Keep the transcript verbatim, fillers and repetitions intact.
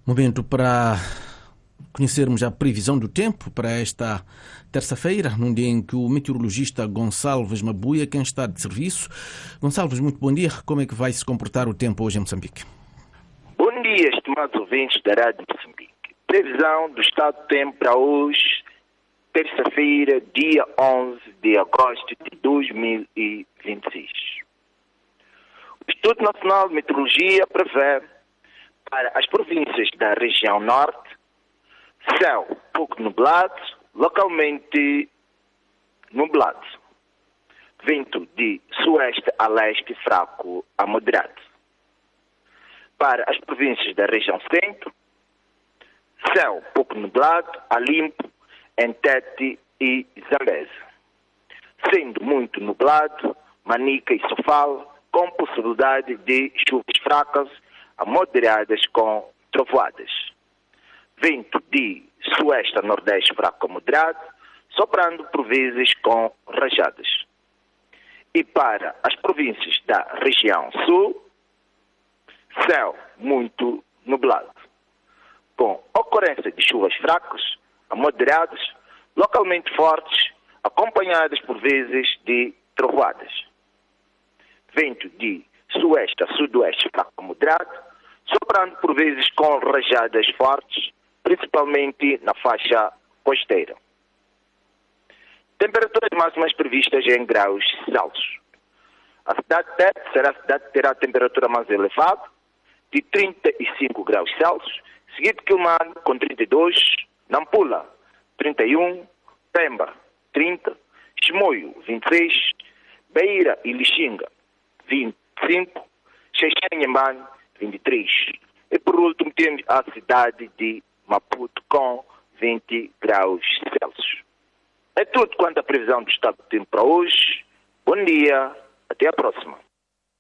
Momento para conhecermos a previsão do tempo para esta terça-feira, num dia em que o meteorologista Gonçalves Mabuia é quem está de serviço. Gonçalves, muito bom dia. Como é que vai se comportar o tempo hoje em Moçambique? Bom dia, estimados ouvintes da Rádio Moçambique. Previsão do estado do tempo para hoje, terça-feira, dia onze de agosto de dois mil e vinte e seis. O Instituto Nacional de Meteorologia prevê para as províncias da região norte céu pouco nublado, localmente nublado. Vento de sueste a leste fraco a moderado. Para as províncias da região centro, céu pouco nublado a limpo em Tete e Zambeze. Sendo muito nublado, Manica e Sofala, com possibilidade de chuvas fracas a moderadas com trovoadas. Vento de sueste a nordeste fraco a moderado, soprando por vezes com rajadas. E para as províncias da região sul, céu muito nublado, com ocorrência de chuvas fracas a moderadas, localmente fortes, acompanhadas por vezes de trovoadas. Vento de sueste a sudoeste fraco a moderado, soprando por vezes com rajadas fortes, principalmente na faixa costeira. Temperaturas máximas previstas em graus Celsius. A cidade de Tete será a cidade que terá a temperatura mais elevada, de trinta e cinco graus Celsius, seguido de Quilmane com trinta e dois, Nampula trinta e um, Pemba trinta, Chimoio vinte e seis, Beira e Lixinga vinte e cinco, Xexém-Nhambane vinte e três. E por último temos a cidade de Maputo com vinte graus Celsius. É tudo quanto a previsão do estado do tempo para hoje. Bom dia, até a próxima.